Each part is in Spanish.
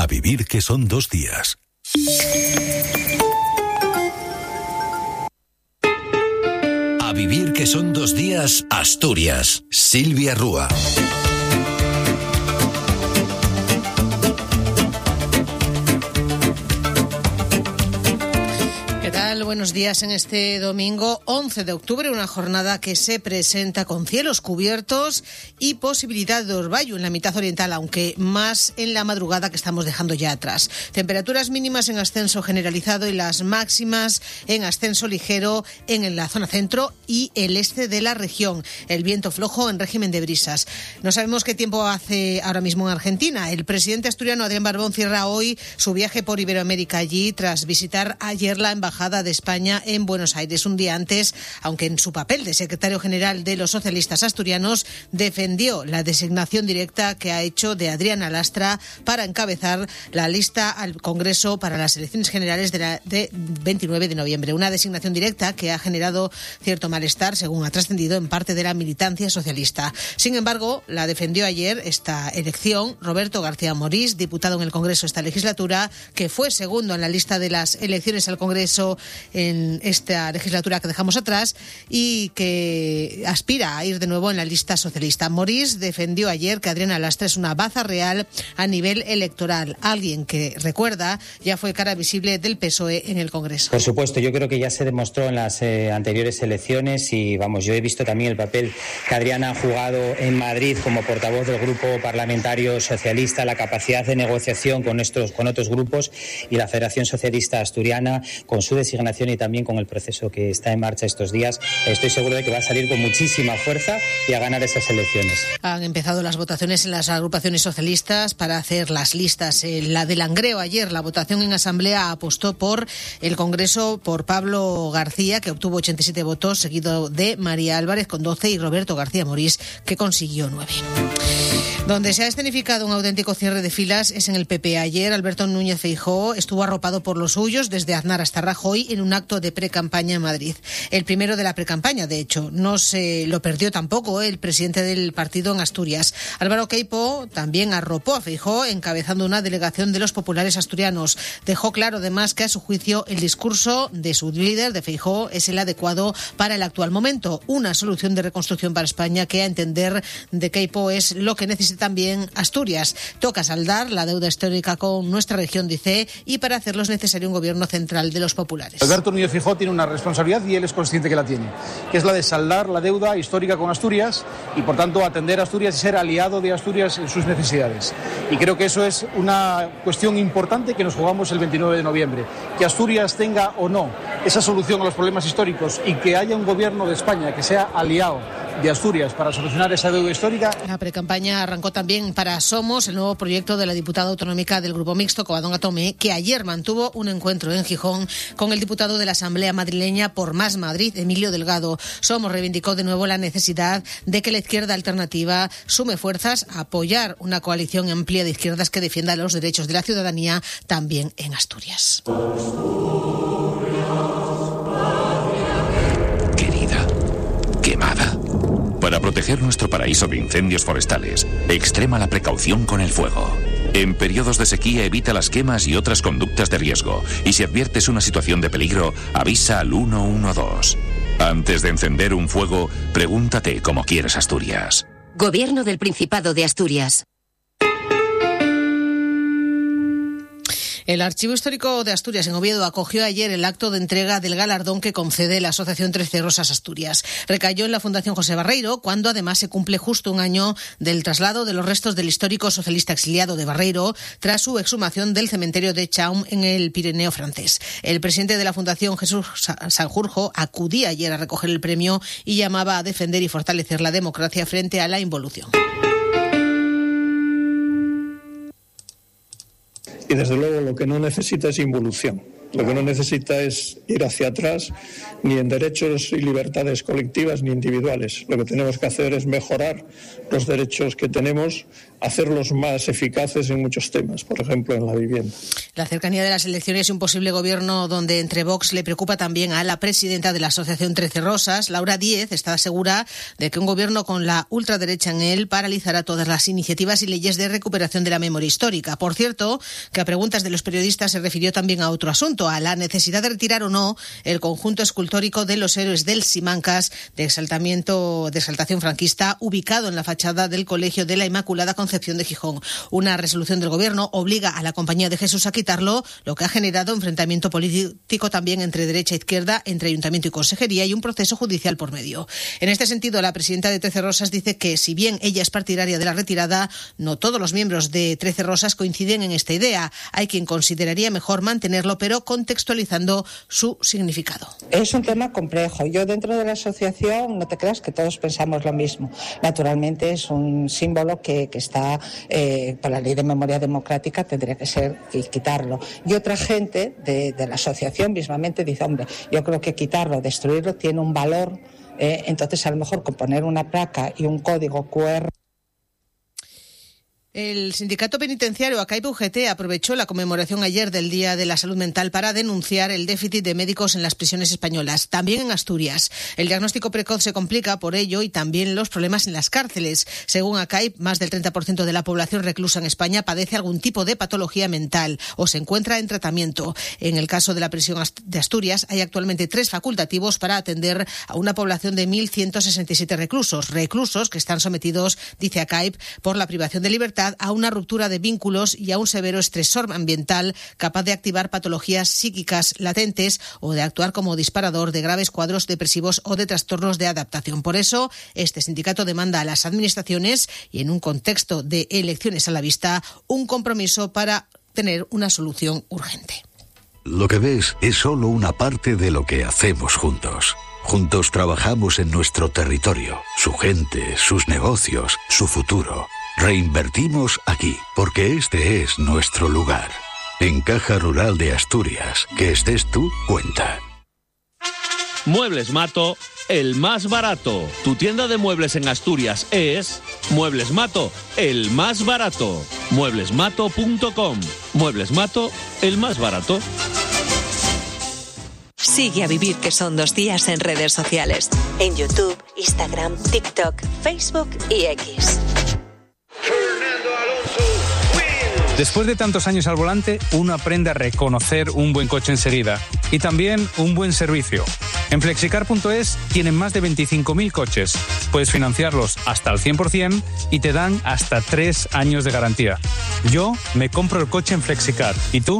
A vivir que son 2 días. A vivir que son 2 días, Asturias. Silvia Rúa. Buenos días en este domingo 11 de octubre, una jornada que se presenta con cielos cubiertos y posibilidad de orvallo en la mitad oriental, aunque más en la madrugada que estamos dejando ya atrás. Temperaturas mínimas en ascenso generalizado y las máximas en ascenso ligero en la zona centro y el este de la región. El viento flojo en régimen de brisas. No sabemos qué tiempo hace ahora mismo en Argentina. El presidente asturiano Adrián Barbón cierra hoy su viaje por Iberoamérica allí tras visitar ayer la embajada de España en Buenos Aires, un día antes, aunque en su papel de secretario general de los socialistas asturianos defendió la designación directa que ha hecho de Adrián Alastra para encabezar la lista al Congreso para las elecciones generales de 29 de noviembre. Una designación directa que ha generado cierto malestar, según ha trascendido en parte de la militancia socialista. Sin embargo, la defendió ayer esta elección Roberto García Morís, diputado en el Congreso esta legislatura, que fue segundo en la lista de las elecciones al Congreso en esta legislatura que dejamos atrás y que aspira a ir de nuevo en la lista socialista. Morís defendió ayer que Adrián Alastra es una baza real a nivel electoral, alguien que, recuerda, ya fue cara visible del PSOE en el Congreso. Por supuesto, yo creo que ya se demostró en las anteriores elecciones y, yo he visto también el papel que Adrián ha jugado en Madrid como portavoz del Grupo Parlamentario Socialista, la capacidad de negociación con otros grupos y la Federación Socialista Asturiana, con su designación y también con el proceso que está en marcha estos días. Estoy seguro de que va a salir con muchísima fuerza y a ganar esas elecciones. Han empezado las votaciones en las agrupaciones socialistas para hacer las listas. La de Langreo ayer, la votación en asamblea apostó por el Congreso, por Pablo García, que obtuvo 87 votos, seguido de María Álvarez con 12 y Roberto García Morís, que consiguió 9. Donde se ha escenificado un auténtico cierre de filas es en el PP. Ayer Alberto Núñez Feijóo estuvo arropado por los suyos desde Aznar hasta Rajoy en un acto de precampaña en Madrid. El primero de la precampaña, de hecho. No se lo perdió tampoco el presidente del partido en Asturias. Álvaro Queipo también arropó a Feijóo encabezando una delegación de los populares asturianos. Dejó claro además que a su juicio el discurso de su líder, de Feijóo, es el adecuado para el actual momento. Una solución de reconstrucción para España que, a entender de Queipo, es lo que necesita también Asturias. Toca saldar la deuda histórica con nuestra región, dice, y para hacerlo es necesario un gobierno central de los populares. Alberto Núñez Feijóo tiene una responsabilidad y él es consciente que la tiene, que es la de saldar la deuda histórica con Asturias y, por tanto, atender a Asturias y ser aliado de Asturias en sus necesidades. Y creo que eso es una cuestión importante que nos jugamos el 29 de noviembre. Que Asturias tenga o no esa solución a los problemas históricos y que haya un gobierno de España que sea aliado de Asturias para solucionar esa deuda histórica. La precampaña arrancó también para Somos, el nuevo proyecto de la diputada autonómica del Grupo Mixto, Covadonga Tomé, que ayer mantuvo un encuentro en Gijón con el diputado de la Asamblea madrileña por Más Madrid, Emilio Delgado. Somos reivindicó de nuevo la necesidad de que la izquierda alternativa sume fuerzas a apoyar una coalición amplia de izquierdas que defienda los derechos de la ciudadanía también en Asturias. Querida, quemada. Para proteger nuestro paraíso de incendios forestales, extrema la precaución con el fuego. En periodos de sequía evita las quemas y otras conductas de riesgo. Y si adviertes una situación de peligro, avisa al 112. Antes de encender un fuego, pregúntate cómo quieres Asturias. Gobierno del Principado de Asturias. El Archivo Histórico de Asturias en Oviedo acogió ayer el acto de entrega del galardón que concede la Asociación 13 Rosas Asturias. Recayó en la Fundación José Barreiro, cuando además se cumple justo un año del traslado de los restos del histórico socialista exiliado de Barreiro tras su exhumación del cementerio de Chaum en el Pirineo francés. El presidente de la Fundación, Jesús Sanjurjo, acudía ayer a recoger el premio y llamaba a defender y fortalecer la democracia frente a la involución. Y desde luego lo que no necesita es involución. Lo que no necesita es ir hacia atrás, ni en derechos y libertades colectivas ni individuales. Lo que tenemos que hacer es mejorar los derechos que tenemos hacerlos más eficaces en muchos temas, por ejemplo en la vivienda. La cercanía de las elecciones y un posible gobierno donde entre Vox le preocupa también a la presidenta de la Asociación 13 Rosas, Laura Díez, está segura de que un gobierno con la ultraderecha en él paralizará todas las iniciativas y leyes de recuperación de la memoria histórica. Por cierto, que a preguntas de los periodistas se refirió también a otro asunto, a la necesidad de retirar o no el conjunto escultórico de los héroes del Simancas de exaltación franquista ubicado en la fachada del Colegio de la Inmaculada Concepción de Gijón. Una resolución del Gobierno obliga a la Compañía de Jesús a quitarlo, lo que ha generado enfrentamiento político también entre derecha e izquierda, entre Ayuntamiento y Consejería y un proceso judicial por medio. En este sentido, la presidenta de 13 Rosas dice que si bien ella es partidaria de la retirada, no todos los miembros de 13 Rosas coinciden en esta idea. Hay quien consideraría mejor mantenerlo, pero contextualizando su significado. Es un tema complejo. Yo dentro de la asociación, no te creas que todos pensamos lo mismo. Naturalmente es un símbolo que está, por la ley de memoria democrática, tendría que ser quitarlo. Y otra gente de la asociación mismamente dice, hombre, yo creo que quitarlo, destruirlo, tiene un valor. Entonces, a lo mejor con poner una placa y un código QR. El sindicato penitenciario ACAIP-UGT aprovechó la conmemoración ayer del Día de la Salud Mental para denunciar el déficit de médicos en las prisiones españolas, también en Asturias. El diagnóstico precoz se complica por ello y también los problemas en las cárceles. Según ACAIP, más del 30% de la población reclusa en España padece algún tipo de patología mental o se encuentra en tratamiento. En el caso de la prisión de Asturias, hay actualmente 3 facultativos para atender a una población de 1.167 reclusos que están sometidos, dice ACAIP, por la privación de libertad a una ruptura de vínculos y a un severo estresor ambiental capaz de activar patologías psíquicas latentes o de actuar como disparador de graves cuadros depresivos o de trastornos de adaptación. Por eso, este sindicato demanda a las administraciones y en un contexto de elecciones a la vista, un compromiso para tener una solución urgente. Lo que ves es solo una parte de lo que hacemos juntos. Juntos trabajamos en nuestro territorio, su gente, sus negocios, su futuro. Reinvertimos aquí, porque este es nuestro lugar. En Caja Rural de Asturias, que estés tú, cuenta. Muebles Mato, el más barato. Tu tienda de muebles en Asturias es Muebles Mato, el más barato. Mueblesmato.com. Muebles Mato, el más barato. Sigue a Vivir que son 2 días en redes sociales. En YouTube, Instagram, TikTok, Facebook y X. Después de tantos años al volante, uno aprende a reconocer un buen coche enseguida y también un buen servicio. En Flexicar.es tienen más de 25.000 coches. Puedes financiarlos hasta al 100% y te dan hasta 3 años de garantía. Yo me compro el coche en Flexicar. ¿Y tú?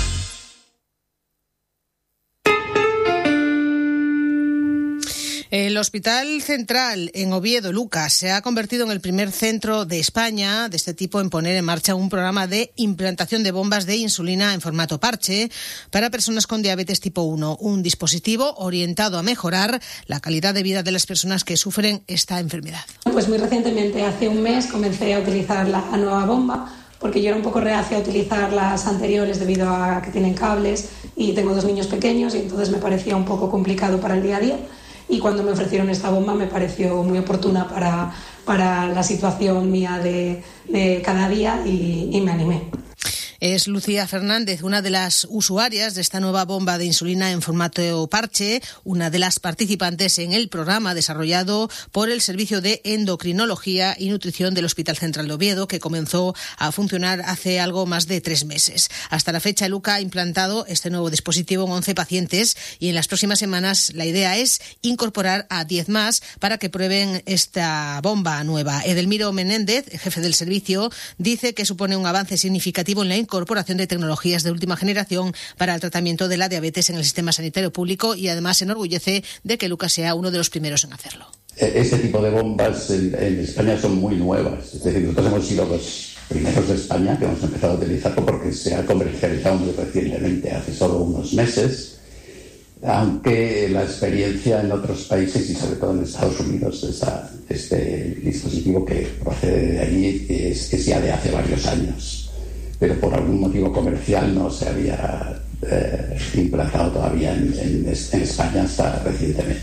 El Hospital Central en Oviedo, Lucas, se ha convertido en el primer centro de España de este tipo en poner en marcha un programa de implantación de bombas de insulina en formato parche para personas con diabetes tipo 1, un dispositivo orientado a mejorar la calidad de vida de las personas que sufren esta enfermedad. Pues muy recientemente, hace un mes, comencé a utilizar la nueva bomba porque yo era un poco reacia a utilizar las anteriores debido a que tienen cables y tengo 2 niños pequeños y entonces me parecía un poco complicado para el día a día. Y cuando me ofrecieron esta bomba me pareció muy oportuna para la situación mía de cada día y me animé. Es Lucía Fernández, una de las usuarias de esta nueva bomba de insulina en formato parche, una de las participantes en el programa desarrollado por el Servicio de Endocrinología y Nutrición del Hospital Central de Oviedo, que comenzó a funcionar hace algo más de 3 meses. Hasta la fecha, Luca ha implantado este nuevo dispositivo en 11 pacientes y en las próximas semanas la idea es incorporar a 10 más para que prueben esta bomba nueva. Edelmiro Menéndez, jefe del servicio, dice que supone un avance significativo en la incorporación de tecnologías de última generación para el tratamiento de la diabetes en el sistema sanitario público y además se enorgullece de que Lucas sea uno de los primeros en hacerlo. Este tipo de bombas en España son muy nuevas, es decir, nosotros hemos sido los primeros de España que hemos empezado a utilizarlo porque se ha comercializado muy recientemente, hace solo unos meses, aunque la experiencia en otros países y sobre todo en Estados Unidos, este dispositivo que procede de allí es ya de hace varios años. Pero por algún motivo comercial no se había implantado todavía en España hasta recientemente.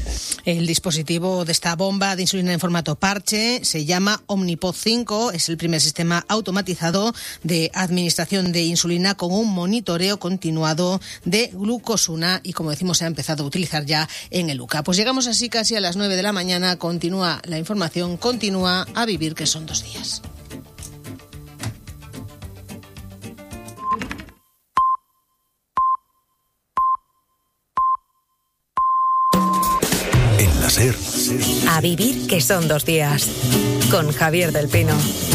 El dispositivo de esta bomba de insulina en formato parche se llama Omnipod 5. Es el primer sistema automatizado de administración de insulina con un monitoreo continuado de glucosuna y, como decimos, se ha empezado a utilizar ya en el UCA. Pues llegamos así casi a las 9 de la mañana. Continúa la información, continúa a vivir, que son 2 días. En la SER. A vivir, que son 2 días. Con Javier del Pino.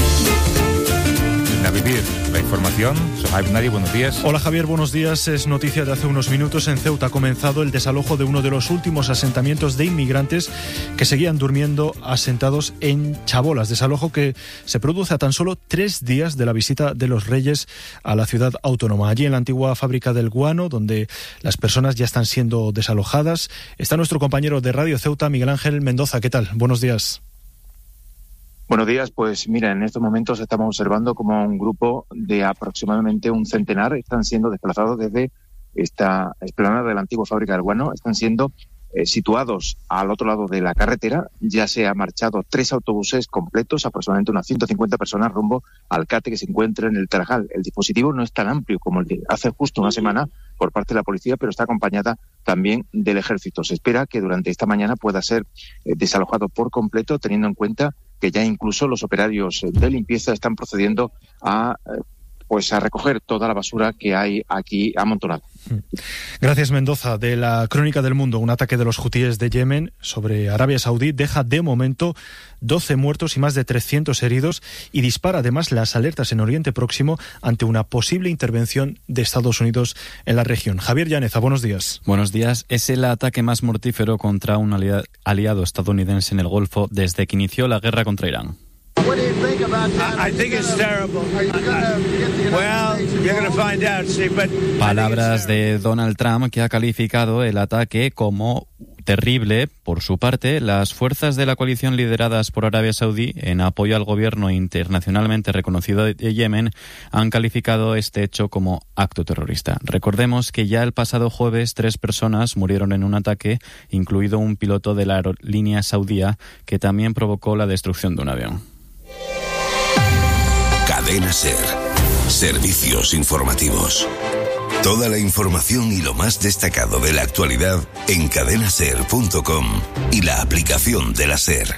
A vivir, la información. Sohaib Nari, buenos días. Hola Javier, buenos días. Es noticia de hace unos minutos. En Ceuta ha comenzado el desalojo de uno de los últimos asentamientos de inmigrantes que seguían durmiendo asentados en Chabolas. Desalojo que se produce a tan solo 3 días de la visita de los Reyes a la ciudad autónoma. Allí en la antigua fábrica del Guano, donde las personas ya están siendo desalojadas, está nuestro compañero de Radio Ceuta, Miguel Ángel Mendoza. ¿Qué tal? Buenos días. Buenos días, pues mira, en estos momentos estamos observando como un grupo de aproximadamente un centenar están siendo desplazados desde esta explanada de la antigua fábrica del Guano, están siendo situados al otro lado de la carretera. Ya se han marchado 3 autobuses completos, aproximadamente unas 150 personas rumbo al CATE que se encuentra en el Tarajal. El dispositivo no es tan amplio como el de hace justo una semana por parte de la policía, pero está acompañada también del ejército. Se espera que durante esta mañana pueda ser desalojado por completo, teniendo en cuenta que ya incluso los operarios de limpieza están procediendo a recoger toda la basura que hay aquí amontonada. Gracias, Mendoza. De la Crónica del Mundo, un ataque de los hutíes de Yemen sobre Arabia Saudí deja de momento 12 muertos y más de 300 heridos y dispara además las alertas en Oriente Próximo ante una posible intervención de Estados Unidos en la región. Javier Llaneza, buenos días. Buenos días. Es el ataque más mortífero contra un aliado estadounidense en el Golfo desde que inició la guerra contra Irán. Palabras de Donald Trump, que ha calificado el ataque como terrible. Por su parte, las fuerzas de la coalición lideradas por Arabia Saudí, en apoyo al gobierno internacionalmente reconocido de Yemen, han calificado este hecho como acto terrorista. Recordemos que ya el pasado jueves 3 personas murieron en un ataque, incluido un piloto de la aerolínea saudía, que también provocó la destrucción de un avión. Cadena SER. Servicios informativos. Toda la información y lo más destacado de la actualidad en cadenaser.com y la aplicación de la SER.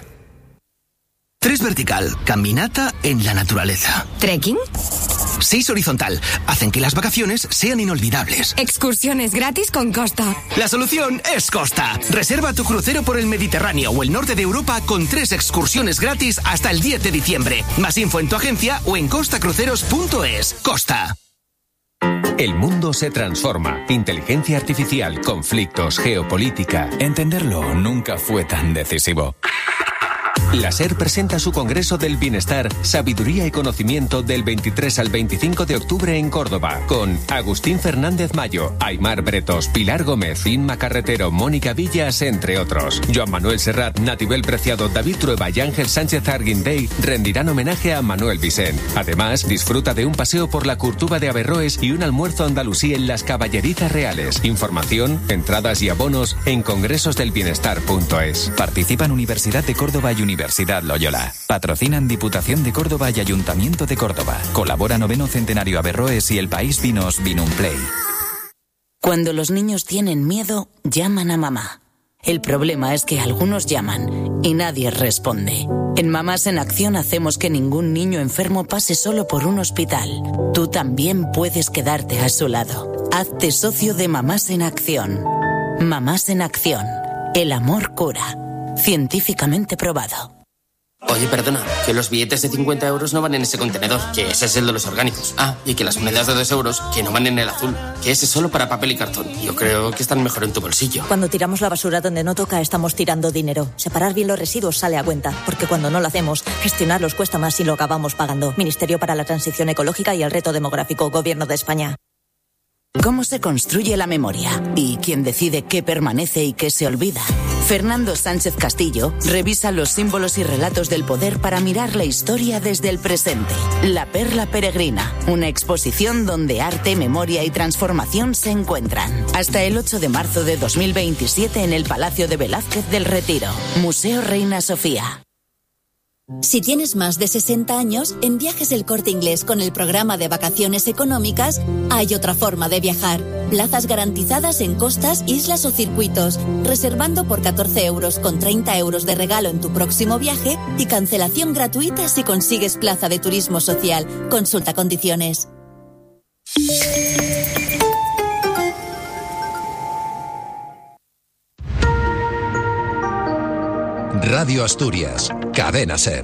3 vertical, caminata en la naturaleza. ¿Trekking? 6 horizontal, hacen que las vacaciones sean inolvidables. Excursiones gratis con Costa. La solución es Costa. Reserva tu crucero por el Mediterráneo o el norte de Europa con 3 excursiones gratis hasta el 10 de diciembre. Más info en tu agencia o en costacruceros.es. Costa. El mundo se transforma. Inteligencia artificial, conflictos, geopolítica. Entenderlo nunca fue tan decisivo. La SER presenta su Congreso del Bienestar, Sabiduría y Conocimiento del 23 al 25 de octubre en Córdoba, con Agustín Fernández Mayo, Aymar Bretos, Pilar Gómez, Inma Carretero, Mónica Villas, entre otros. Joan Manuel Serrat, Natibel Preciado, David Trueba y Ángel Sánchez Arguindey rendirán homenaje a Manuel Vicent. Además, disfruta de un paseo por la Curtuba de Averroes y un almuerzo andalusí en las Caballerizas Reales. Información, entradas y abonos en congresosdelbienestar.es. Participan Universidad de Córdoba y Universidad Loyola. Patrocinan Diputación de Córdoba y Ayuntamiento de Córdoba. Colabora 9º Centenario Averroes y El País Vinos Vinumplay. Cuando los niños tienen miedo, llaman a mamá. El problema es que algunos llaman y nadie responde. En Mamás en Acción hacemos que ningún niño enfermo pase solo por un hospital. Tú también puedes quedarte a su lado. Hazte socio de Mamás en Acción. Mamás en Acción. El amor cura. Científicamente probado. Oye, perdona, que los billetes de 50 euros no van en ese contenedor, que ese es el de los orgánicos. Ah, y que las monedas de 2 euros, que no van en el azul, que ese es solo para papel y cartón. Yo creo que están mejor en tu bolsillo. Cuando tiramos la basura donde no toca, estamos tirando dinero. Separar bien los residuos sale a cuenta, porque cuando no lo hacemos, gestionarlos cuesta más y lo acabamos pagando. Ministerio para la Transición Ecológica y el Reto Demográfico, Gobierno de España. ¿Cómo se construye la memoria? ¿Y quién decide qué permanece y qué se olvida? Fernando Sánchez Castillo revisa los símbolos y relatos del poder para mirar la historia desde el presente. La Perla Peregrina, una exposición donde arte, memoria y transformación se encuentran. Hasta el 8 de marzo de 2027 en el Palacio de Velázquez del Retiro. Museo Reina Sofía. Si tienes más de 60 años, en Viajes El Corte Inglés con el programa de vacaciones económicas hay otra forma de viajar. Plazas garantizadas en costas, islas o circuitos, reservando por 14 euros con 30 euros de regalo en tu próximo viaje y cancelación gratuita si consigues plaza de turismo social. Consulta condiciones. Radio Asturias, Cadena SER.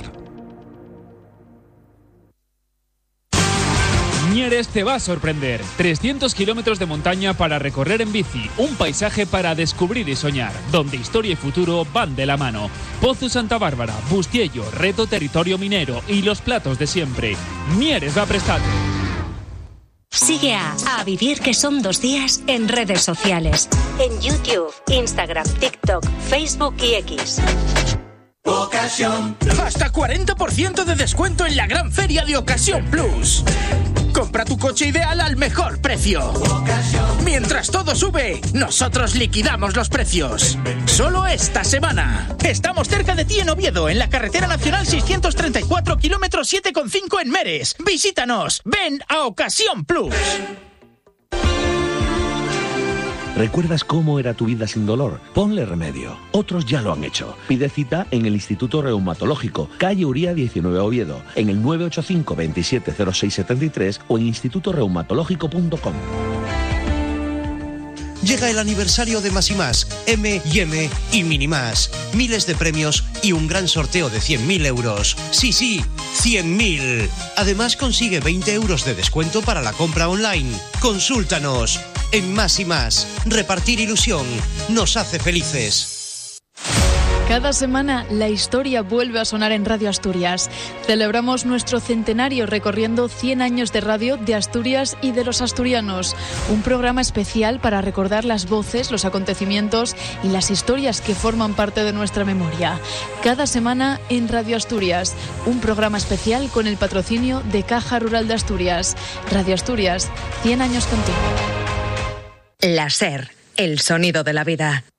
Mieres te va a sorprender. 300 kilómetros de montaña para recorrer en bici. Un paisaje para descubrir y soñar. Donde historia y futuro van de la mano. Pozu Santa Bárbara, Bustiello, Reto Territorio Minero y los platos de siempre. Mieres va a prestarte. Sigue a Vivir que son 2 días en redes sociales. En YouTube, Instagram, TikTok, Facebook y X. Ocasión. Hasta 40% de descuento en la gran feria de Ocasión Plus. Compra tu coche ideal al mejor precio. Mientras todo sube, nosotros liquidamos los precios. Solo esta semana. Estamos cerca de ti en Oviedo, en la carretera nacional 634, kilómetro 7,5 en Meres. Visítanos. Ven a Ocasión Plus. ¿Recuerdas cómo era tu vida sin dolor? Ponle remedio. Otros ya lo han hecho. Pide cita en el Instituto Reumatológico, calle Uría 19 Oviedo, en el 985 27 06 73 o en institutoreumatológico.com. Llega el aniversario de Más y Más, M&M y Mini Más. Miles de premios y un gran sorteo de 100.000 euros. Sí, 100.000. Además consigue 20 euros de descuento para la compra online. Consúltanos. En Más y Más, repartir ilusión nos hace felices. Cada semana la historia vuelve a sonar en Radio Asturias. Celebramos nuestro centenario recorriendo 100 años de radio de Asturias y de los asturianos. Un programa especial para recordar las voces, los acontecimientos y las historias que forman parte de nuestra memoria. Cada semana en Radio Asturias, un programa especial con el patrocinio de Caja Rural de Asturias. Radio Asturias, 100 años contigo. La SER, el sonido de la vida.